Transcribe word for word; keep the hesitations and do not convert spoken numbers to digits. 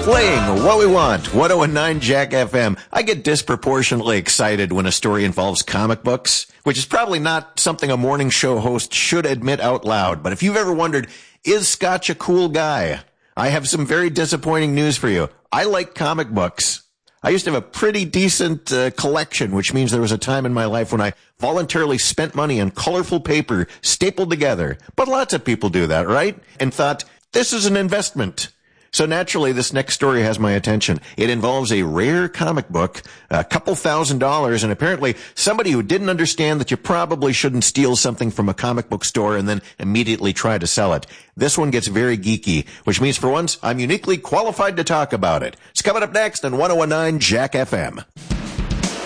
Playing what we want, one oh nine Jack F M. I get disproportionately excited when a story involves comic books, which is probably not something a morning show host should admit out loud. But if you've ever wondered, is Scotch a cool guy? I have some very disappointing news for you. I like comic books. I used to have a pretty decent uh, collection, which means there was a time in my life when I voluntarily spent money on colorful paper stapled together. But lots of people do that, right? And thought, this is an investment. So naturally, this next story has my attention. It involves a rare comic book, a couple thousand dollars, and apparently somebody who didn't understand that you probably shouldn't steal something from a comic book store and then immediately try to sell it. This one gets very geeky, which means for once, I'm uniquely qualified to talk about it. It's coming up next on one oh nine Jack F M.